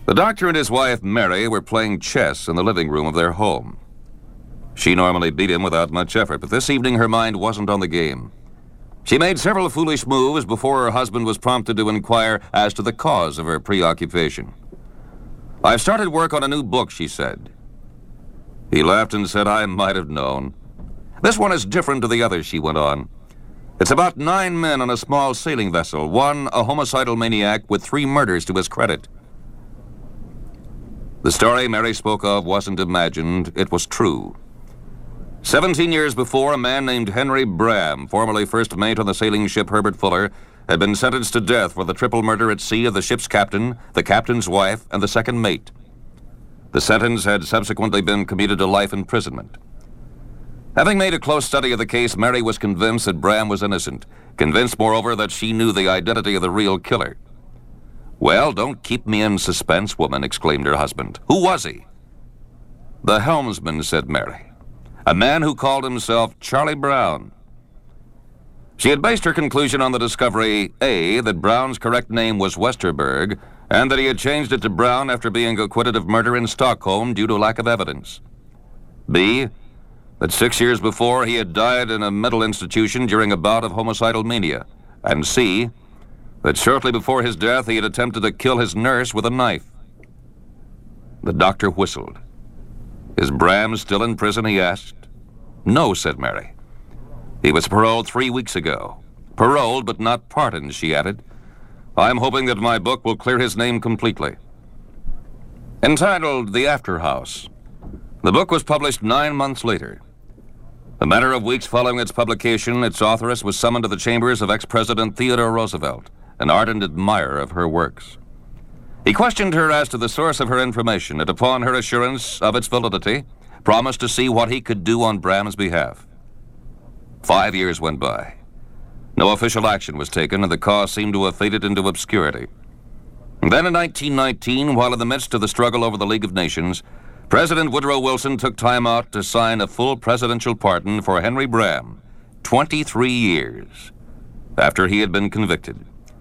The doctor and his wife, Mary, were playing chess in the living room of their home. She normally beat him without much effort, but this evening her mind wasn't on the game. She made several foolish moves before her husband was prompted to inquire as to the cause of her preoccupation. "I've started work on a new book," she said. He laughed and said, "I might have known. This one is different to the others," she went on. "It's about 9 men on a small sailing vessel, one a homicidal maniac with 3 murders to his credit." The story Mary spoke of wasn't imagined, it was true. 17 years before, a man named Henry Bram, formerly first mate on the sailing ship Herbert Fuller, had been sentenced to death for the triple murder at sea of the ship's captain, the captain's wife, and the second mate. The sentence had subsequently been commuted to life imprisonment. Having made a close study of the case, Mary was convinced that Bram was innocent, convinced, moreover, that she knew the identity of the real killer. "Well, don't keep me in suspense, woman," exclaimed her husband. "Who was he?" "The helmsman," said Mary. "A man who called himself Charlie Brown." She had based her conclusion on the discovery, A, that Brown's correct name was Westerberg, and that he had changed it to Brown after being acquitted of murder in Stockholm due to lack of evidence. B, that 6 years before he had died in a mental institution during a bout of homicidal mania. And C, that shortly before his death he had attempted to kill his nurse with a knife. The doctor whistled. "Is Bram still in prison?" he asked. "No," said Mary. "He was paroled 3 weeks ago. Paroled but not pardoned," she added. "I'm hoping that my book will clear his name completely." Entitled The After House, the book was published 9 months later. A matter of weeks following its publication, its authoress was summoned to the chambers of ex-President Theodore Roosevelt, an ardent admirer of her works. He questioned her as to the source of her information, and upon her assurance of its validity, promised to see what he could do on Bram's behalf. 5 years went by. No official action was taken, and the cause seemed to have faded into obscurity. And then in 1919, while in the midst of the struggle over the League of Nations, President Woodrow Wilson took time out to sign a full presidential pardon for Henry Bram, 23 years after he had been convicted.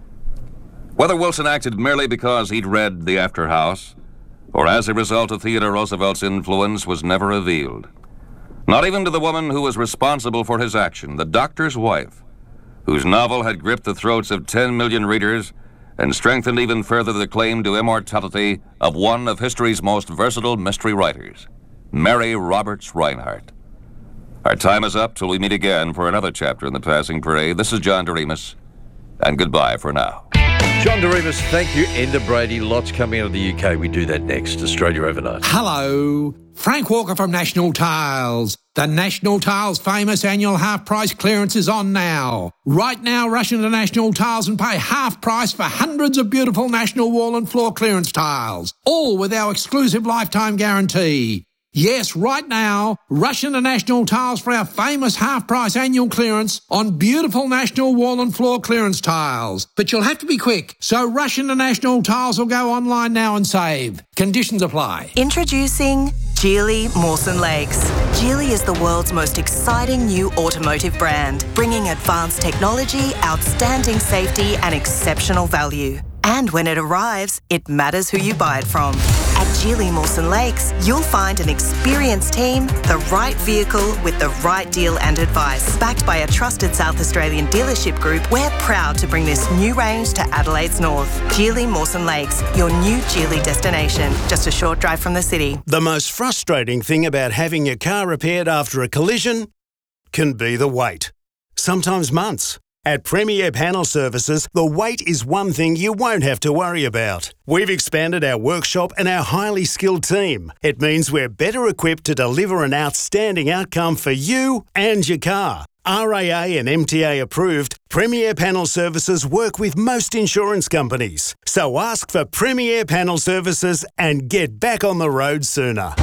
Whether Wilson acted merely because he'd read The After House, or as a result of Theodore Roosevelt's influence, was never revealed. Not even to the woman who was responsible for his action, the doctor's wife, whose novel had gripped the throats of 10 million readers and strengthened even further the claim to immortality of one of history's most versatile mystery writers, Mary Roberts Rinehart. Our time is up till we meet again for another chapter in The Passing Parade. This is John Doremus, and goodbye for now. John Doremus, thank you. Enda Brady, lots coming out of the UK. We do that next. Australia Overnight. Hello, Frank Walker from National Tiles. The National Tiles famous annual half-price clearance is on now. Right now, rush into National Tiles and pay half price for hundreds of beautiful National wall and floor clearance tiles, all with our exclusive lifetime guarantee. Yes, right now, rush into National Tiles for our famous half-price annual clearance on beautiful National wall and floor clearance tiles. But you'll have to be quick, so rush into National Tiles or go online now and save. Conditions apply. Introducing Geely Mawson Lakes. Geely is the world's most exciting new automotive brand, bringing advanced technology, outstanding safety and exceptional value. And when it arrives, it matters who you buy it from. At Geely Mawson Lakes, you'll find an experienced team, the right vehicle with the right deal and advice. Backed by a trusted South Australian dealership group, we're proud to bring this new range to Adelaide's north. Geely Mawson Lakes, your new Geely destination, just a short drive from the city. The most frustrating thing about having your car repaired after a collision can be the wait. Sometimes months. At Premier Panel Services, the wait is one thing you won't have to worry about. We've expanded our workshop and our highly skilled team. It means we're better equipped to deliver an outstanding outcome for you and your car. RAA and MTA approved, Premier Panel Services work with most insurance companies. So ask for Premier Panel Services and get back on the road sooner.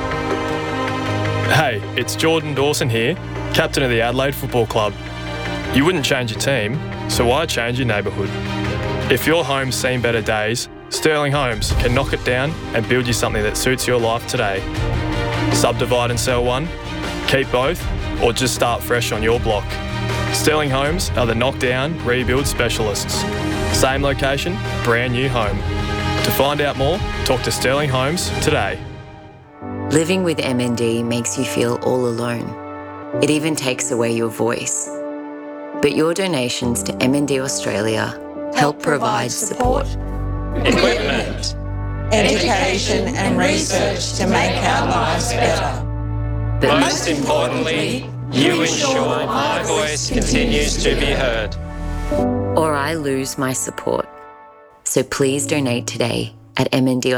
Hey, it's Jordan Dawson here, captain of the Adelaide Football Club. You wouldn't change your team, so why change your neighbourhood? If your home's seen better days, Sterling Homes can knock it down and build you something that suits your life today. Subdivide and sell one, keep both, or just start fresh on your block. Sterling Homes are the knockdown, rebuild specialists. Same location, brand new home. To find out more, talk to Sterling Homes today. Living with MND makes you feel all alone. It even takes away your voice. But your donations to MND Australia help provide support, equipment, education and research to make our lives better. But most importantly, you ensure my voice continues to be heard. or I lose my support. So please donate today at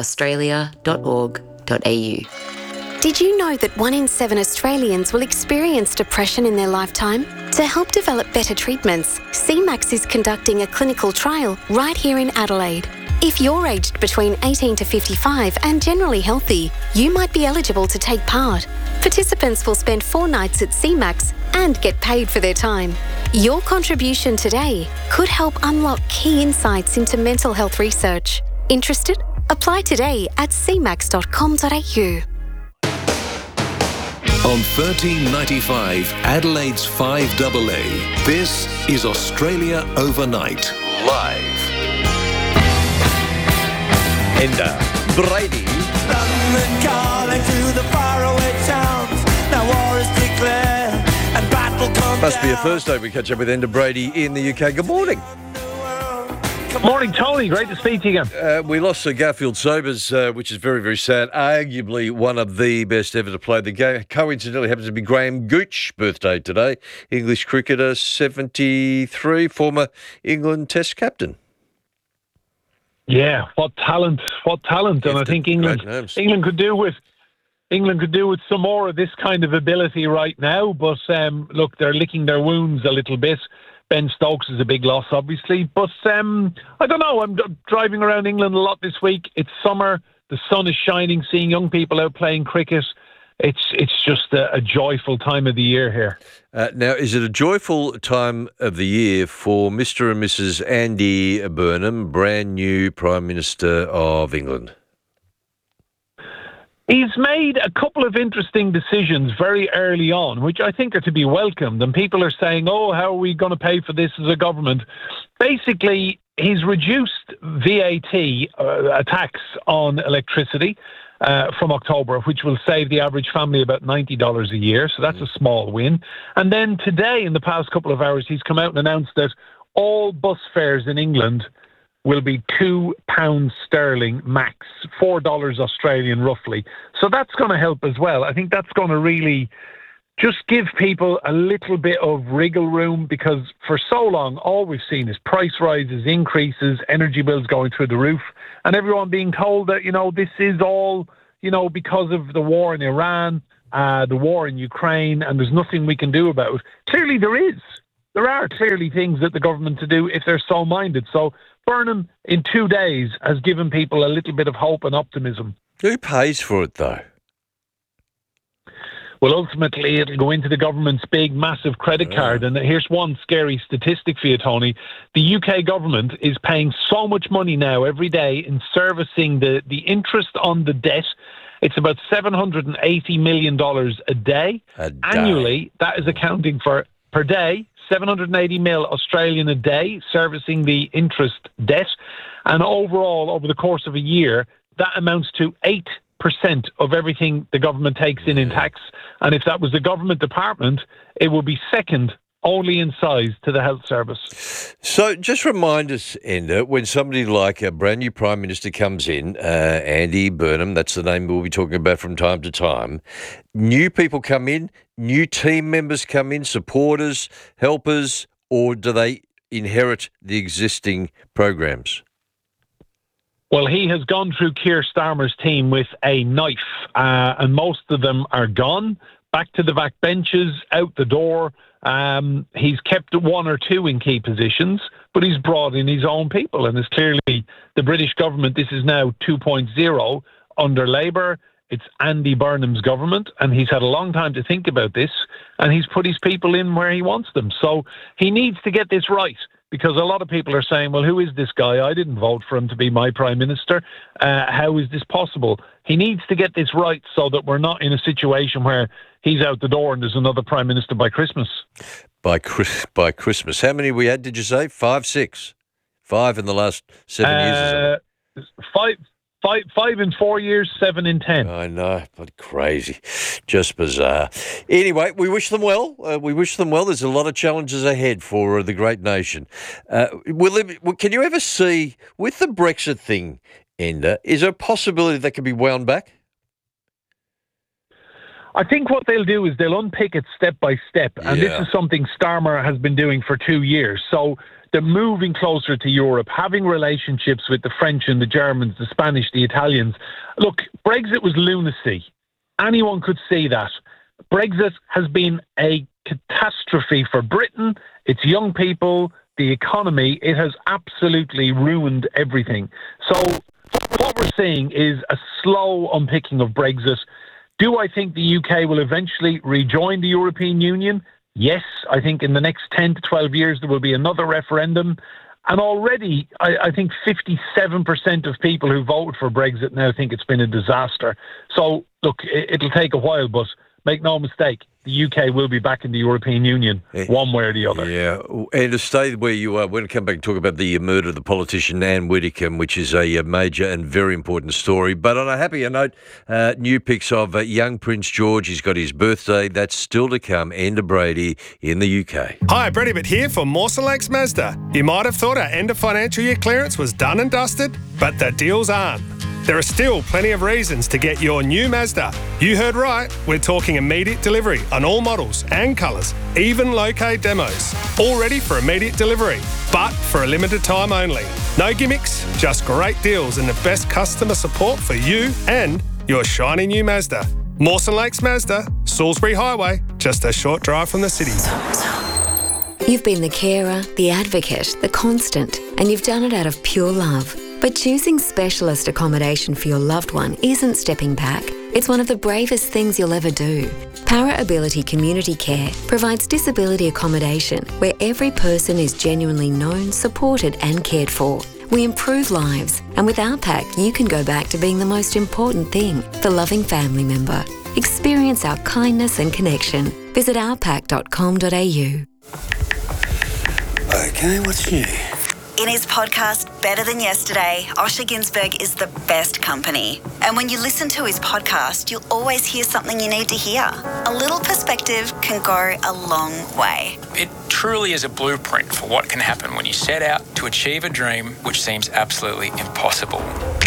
mndaustralia.org.au. Did you know that 1 in 7 Australians will experience depression in their lifetime? To help develop better treatments, CMAX is conducting a clinical trial right here in Adelaide. If you're aged between 18 to 55 and generally healthy, you might be eligible to take part. Participants will spend 4 nights at CMAX and get paid for their time. Your contribution today could help unlock key insights into mental health research. Interested? Apply today at cmax.com.au. On 1395 Adelaide's 5AA, this is Australia Overnight, live. Ender Brady. London calling to the faraway towns. Now war is declared and battle comes. Must be a Thursday we catch up with Ender Brady in the UK. Good morning. Morning, Tony. Great to speak to you again. We lost Sir Garfield Sobers, which is very, very sad. Arguably one of the best ever to play the game. Coincidentally happens to be Graham Gooch's birthday today. English cricketer, 73, former England Test captain. Yeah, what talent! And I think England could do with some more of this kind of ability right now. But look, they're licking their wounds a little bit. Ben Stokes is a big loss, obviously. But I don't know. I'm driving around England a lot this week. It's summer. The sun is shining. Seeing young people out playing cricket, it's just a joyful time of the year here. Now, is it a joyful time of the year for Mr. and Mrs. Andy Burnham, brand new Prime Minister of England? He's made a couple of interesting decisions very early on, which I think are to be welcomed. And people are saying, oh, how are we going to pay for this as a government? Basically, he's reduced VAT, a tax on electricity, from October, which will save the average family about $90 a year. So that's a small win. And then today, in the past couple of hours, he's come out and announced that all bus fares in England will be £2 sterling max, $4 Australian roughly. So that's going to help as well. I think that's going to really just give people a little bit of wriggle room, because for so long, all we've seen is price rises, increases, energy bills going through the roof, and everyone being told that, this is all, because of the war in Iran, the war in Ukraine, and there's nothing we can do about it. Clearly there is. There are clearly things that the government to do if they're so minded. So Burnham, in 2 days, has given people a little bit of hope and optimism. Who pays for it, though? Well, ultimately, it'll go into the government's big, massive credit card. And here's one scary statistic for you, Tony. The UK government is paying so much money now every day in servicing the interest on the debt. It's about $780 million a day. Annually, that is accounting for, per day, 780 mil Australian a day servicing the interest debt. And overall, over the course of a year, that amounts to 8% of everything the government takes in tax. And if that was the government department, it would be second only in size to the health service. So just remind us, Ender, when somebody like a brand new Prime Minister comes in, Andy Burnham, that's the name we'll be talking about from time to time, new people come in, new team members come in, supporters, helpers, or do they inherit the existing programs? Well, he has gone through Keir Starmer's team with a knife, and most of them are gone, back to the back benches, out the door. He's kept 1 or 2 in key positions, but he's brought in his own people, and it's clearly the British government. This is now 2.0 under Labour. It's Andy Burnham's government, and he's had a long time to think about this, and he's put his people in where he wants them. So he needs to get this right, because a lot of people are saying, well, who is this guy? I didn't vote for him to be my Prime Minister. How is this possible? He needs to get this right so that we're not in a situation where he's out the door and there's another Prime Minister by Christmas. By Christmas. How many we had, did you say? 5, 6? 5 in the last 7 years or 5 in 4 years, 7 in 10. I know, but crazy. Just bizarre. Anyway, we wish them well. There's a lot of challenges ahead for the great nation. Can you ever see, with the Brexit thing, Enda, is there a possibility that can be wound back? I think what they'll do is they'll unpick it step by step. And this is something Starmer has been doing for 2 years. So they're moving closer to Europe, having relationships with the French and the Germans, the Spanish, the Italians. Look, Brexit was lunacy. Anyone could see that. Brexit has been a catastrophe for Britain, its young people, the economy. It has absolutely ruined everything. So what we're seeing is a slow unpicking of Brexit. Do I think the UK will eventually rejoin the European Union? Yes, I think in the next 10 to 12 years there will be another referendum. And already, I think 57% of people who voted for Brexit now think it's been a disaster. So, look, it'll take a while, but make no mistake, the UK will be back in the European Union, one way or the other. Yeah, and to stay where you are, we're going to come back and talk about the murder of the politician Anne Widdecombe, which is a major and very important story. But on a happier note, new pics of young Prince George. He's got his birthday. That's still to come. Enda Brady in the UK. Hi, Brady Bitt here for Mawson Lakes Mazda. You might have thought our end of financial year clearance was done and dusted, but the deals aren't. There are still plenty of reasons to get your new Mazda. You heard right, we're talking immediate delivery on all models and colours, even low-K demos. All ready for immediate delivery, but for a limited time only. No gimmicks, just great deals and the best customer support for you and your shiny new Mazda. Mawson Lakes Mazda, Salisbury Highway, just a short drive from the city. You've been the carer, the advocate, the constant, and you've done it out of pure love. But choosing specialist accommodation for your loved one isn't stepping back. It's one of the bravest things you'll ever do. Para Ability Community Care provides disability accommodation where every person is genuinely known, supported and cared for. We improve lives, and with our pack, you can go back to being the most important thing, the loving family member. Experience our kindness and connection. Visit ourpack.com.au. Okay, what's new? In his podcast, Better Than Yesterday, Osher Günsberg is the best company. And when you listen to his podcast, you'll always hear something you need to hear. A little perspective can go a long way. It truly is a blueprint for what can happen when you set out to achieve a dream which seems absolutely impossible.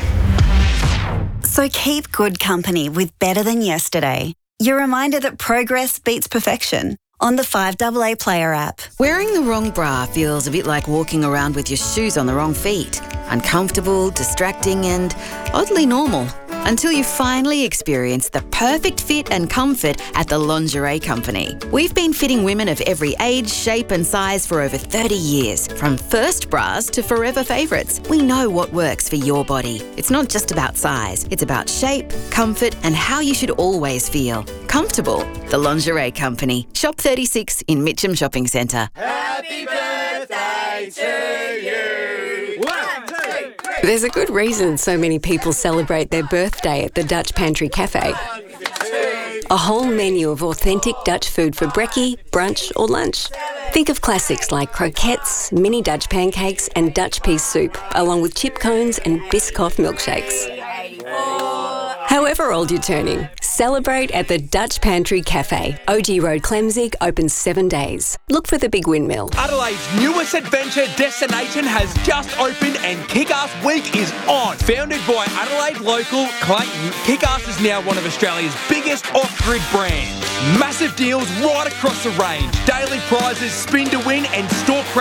So keep good company with Better Than Yesterday. Your reminder that progress beats perfection. On the 5AA Player app. Wearing the wrong bra feels a bit like walking around with your shoes on the wrong feet. Uncomfortable, distracting and oddly normal. Until you finally experience the perfect fit and comfort at the Lingerie Company. We've been fitting women of every age, shape and size for over 30 years. From first bras to forever favourites. We know what works for your body. It's not just about size. It's about shape, comfort and how you should always feel. Comfortable. The Lingerie Company. Shop 36 in Mitcham Shopping Centre. Happy birthday to you. 1, 2, 3. There's a good reason so many people celebrate their birthday at the Dutch Pantry Cafe. A whole menu of authentic Dutch food for brekkie, brunch or lunch. Think of classics like croquettes, mini Dutch pancakes and Dutch pea soup, along with chip cones and Biscoff milkshakes. However old you're turning, celebrate at the Dutch Pantry Cafe. OG Road, Clemzig, open 7 days. Look for the Big Windmill. Adelaide's newest adventure destination has just opened and Kick-Ass Week is on. Founded by Adelaide local Clayton, Kick-Ass is now one of Australia's biggest off-grid brands. Massive deals right across the range. Daily prizes, spin to win and store credit